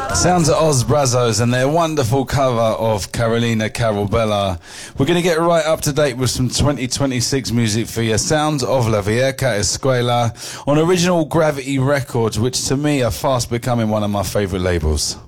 Sounds of Oz Brazos and their wonderful cover of Carolina Carabella. We're going to get right up to date with some 2026 music for you. Sounds of La Vieja Escuela on original Gravity Records, which to me are fast becoming one of my favourite labels.